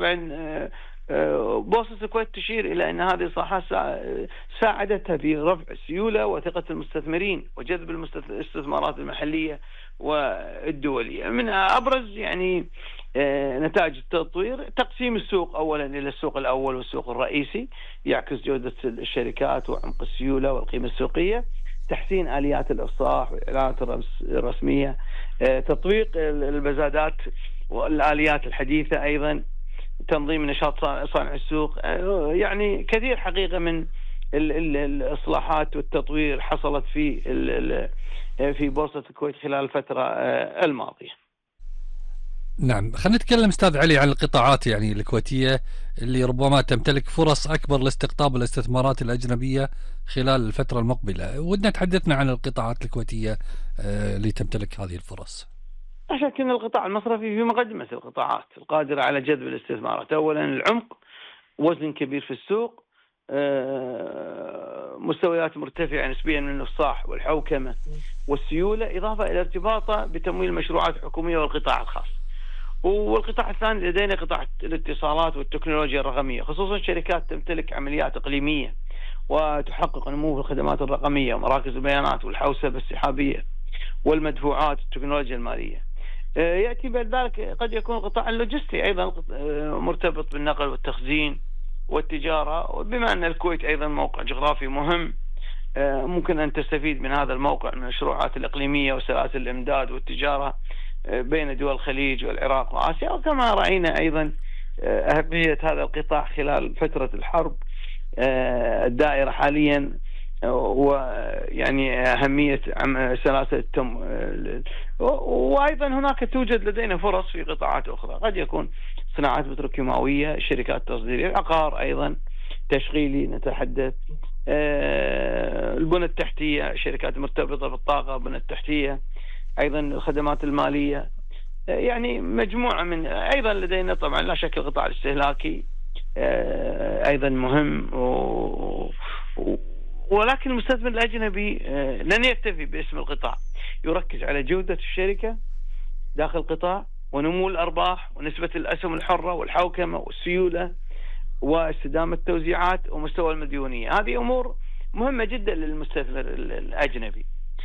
طبعا بورصة الكويت تشير إلى أن هذه الإصلاحات ساعدتها في رفع السيولة وثقة المستثمرين وجذب الاستثمارات المحلية والدولية. من أبرز يعني نتائج التطوير تقسيم السوق أولا إلى السوق الأول والسوق الرئيسي يعكس جودة الشركات وعمق السيولة والقيمة السوقية، تحسين آليات الإفصاح والإعلانات الرسمية، تطبيق البزادات والآليات الحديثة، أيضا تنظيم نشاط صانع السوق. يعني كثير حقيقة من الإصلاحات والتطوير حصلت في بورصة الكويت خلال الفترة الماضية. نعم، خلينا نتكلم أستاذ علي عن القطاعات يعني الكويتية اللي ربما تمتلك فرص أكبر لاستقطاب الاستثمارات الأجنبية خلال الفترة المقبلة. ودنا تحدثنا عن القطاعات الكويتية اللي تمتلك هذه الفرص. لا شك أن القطاع المصرفي في مقدمة القطاعات القادرة على جذب الاستثمارات. أولا العمق، وزن كبير في السوق، مستويات مرتفعة نسبيا من الإفصاح والحوكمة والسيولة، إضافة إلى ارتباطه بتمويل المشروعات الحكومية والقطاع الخاص. والقطاع الثاني لدينا قطاع الاتصالات والتكنولوجيا الرقمية، خصوصا شركات تمتلك عمليات إقليمية وتحقق نمو في الخدمات الرقمية ومراكز البيانات والحوسبة السحابية والمدفوعات والتكنولوجيا المالية. يأتي بعد ذلك قد يكون القطاع اللوجستي أيضا مرتبط بالنقل والتخزين والتجارة، وبما أن الكويت أيضا موقع جغرافي مهم ممكن أن تستفيد من هذا الموقع من المشروعات الإقليمية وسلاسل الإمداد والتجارة بين دول الخليج والعراق وآسيا. وكما رأينا أيضا أهمية هذا القطاع خلال فترة الحرب الدائرة حاليا، ويعني أهمية سلاسل وأيضا هناك توجد لدينا فرص في قطاعات أخرى، قد يكون صناعات بتروكيماوية، شركات تصديرية، العقار أيضا تشغيلي نتحدث، البنى التحتية، شركات مرتبطة بالطاقة، البنى التحتية، أيضا الخدمات المالية. يعني مجموعة من أيضا لدينا طبعا لا شك القطاع الاستهلاكي أيضا مهم ولكن المستثمر الأجنبي لن يكتفي باسم القطاع، يركز على جودة الشركة داخل القطاع ونمو الأرباح ونسبة الأسهم الحرة والحوكمة والسيولة واستدامة التوزيعات ومستوى المديونية. هذه أمور مهمة جدا للمستثمر الأجنبي.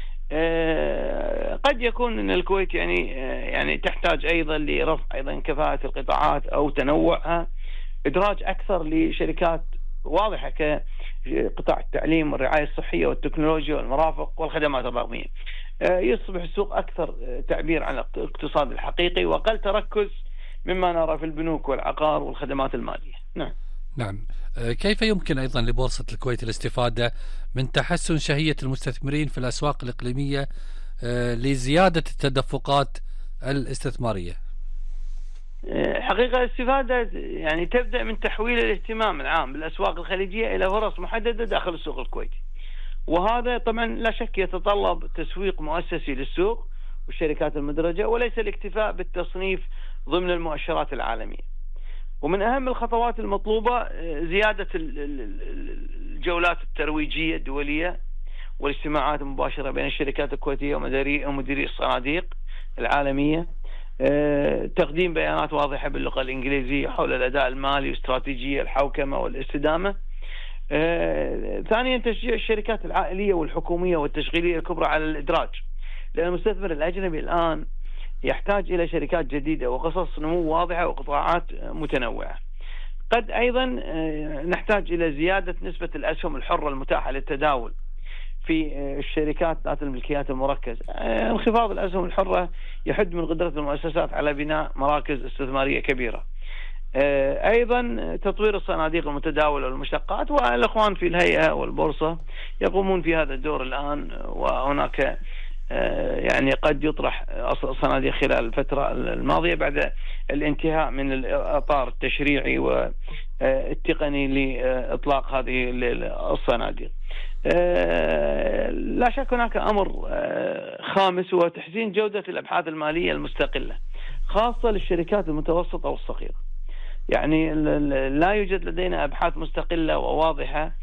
قد يكون أن الكويت يعني تحتاج أيضا لرفع أيضا كفاءة القطاعات أو تنوعها، إدراج أكثر لشركات واضحة كقطاع التعليم والرعاية الصحية والتكنولوجيا والمرافق والخدمات الرقمية. يصبح السوق أكثر تعبير عن الاقتصاد الحقيقي وأقل تركز مما نرى في البنوك والعقار والخدمات المالية. نعم. كيف يمكن أيضا لبورصة الكويت الاستفادة من تحسن شهية المستثمرين في الأسواق الإقليمية لزيادة التدفقات الاستثمارية؟ حقيقة الاستفادة يعني تبدأ من تحويل الاهتمام العام بالأسواق الخليجية إلى فرص محددة داخل السوق الكويتي، وهذا طبعا لا شك يتطلب تسويق مؤسسي للسوق والشركات المدرجة وليس الاكتفاء بالتصنيف ضمن المؤشرات العالمية. ومن أهم الخطوات المطلوبة زيادة الجولات الترويجية الدولية والاجتماعات المباشرة بين الشركات الكويتية ومديري الصناديق العالمية، تقديم بيانات واضحة باللغة الإنجليزية حول الأداء المالي واستراتيجية الحوكمة والاستدامة. ثانيا تشجيع الشركات العائلية والحكومية والتشغيلية الكبرى على الإدراج، لأن المستثمر الأجنبي الآن يحتاج إلى شركات جديدة وقصص نمو واضحة وقطاعات متنوعة. قد أيضا نحتاج إلى زيادة نسبة الأسهم الحرة المتاحة للتداول في الشركات ذات الملكيات المركزة. انخفاض الأسهم الحرة يحد من قدرة المؤسسات على بناء مراكز استثمارية كبيرة. أيضا تطوير الصناديق المتداولة والمشتقات، والأخوان في الهيئة والبورصة يقومون في هذا الدور الآن، وهناك يعني قد يطرح صناديق خلال الفترة الماضية بعد الانتهاء من الإطار التشريعي والتقني لإطلاق هذه الصناديق. لا شك هناك أمر خامس هو تحسين جودة الأبحاث المالية المستقلة خاصة للشركات المتوسطة والصغيرة. يعني لا يوجد لدينا أبحاث مستقلة وواضحة،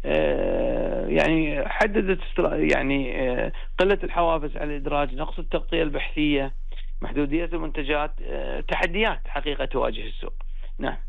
يعني حددت يعني قلة الحوافز على الإدراج، نقص التغطية البحثية، محدودية المنتجات، تحديات حقيقة تواجه السوق. نعم.